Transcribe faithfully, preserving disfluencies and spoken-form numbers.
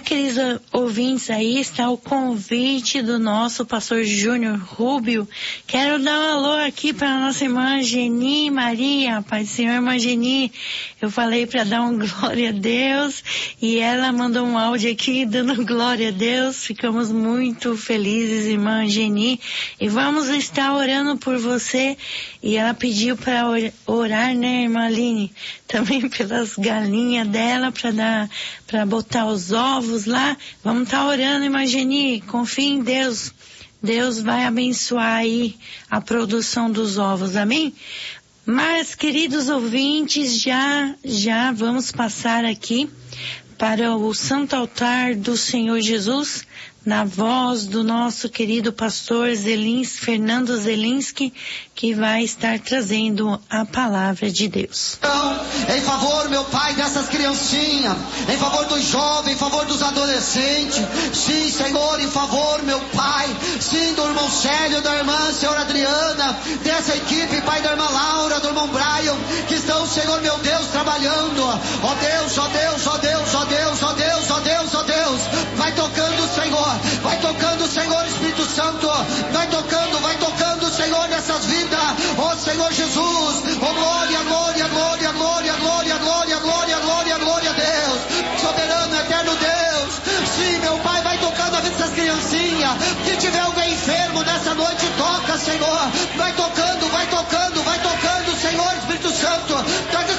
queridos ouvintes, aí está o convite do nosso pastor Júnior Rubio. Quero dar um alô aqui para a nossa irmã Geni Maria, Pai do Senhor, irmã Geni. Eu falei para dar um glória a Deus e ela mandou um áudio aqui dando glória a Deus. Ficamos muito felizes, irmã Geni, e vamos estar orando por você. E ela pediu para orar, né, irmã Aline? Também pelas galinhas dela, para dar, para botar os ovos lá. Vamos estar orando, irmã Geni. Confie em Deus. Deus vai abençoar aí a produção dos ovos, amém? Mas, queridos ouvintes, já, já vamos passar aqui para o Santo Altar do Senhor Jesus, na voz do nosso querido pastor Zelins, Fernando Zelinski, que vai estar trazendo a palavra de Deus. Então, em favor, meu Pai, dessas criancinhas, em favor dos jovens, em favor dos adolescentes, sim, Senhor, em favor, meu Pai, sim, do irmão Célio, da irmã Senhora Adriana, dessa equipe, Pai, da irmã Laura, do irmão Brian, que estão, Senhor, meu Deus, trabalhando, ó Deus, ó Deus, ó Deus, ó Deus, ó Deus, ó Deus, ó Deus, vai tocando, Senhor, vai tocando, Senhor, Espírito Santo, vai tocando, vai tocando, Senhor, nessas vidas, ó Senhor Jesus, ó glória, glória, glória, glória, glória, glória, glória, glória, glória a Deus, soberano, eterno Deus, sim, meu Pai, vai tocando a vida dessas criancinhas, que tiver alguém enfermo nessa noite, toca, Senhor, vai tocando, vai tocando, vai tocando, Senhor, Espírito Santo, toca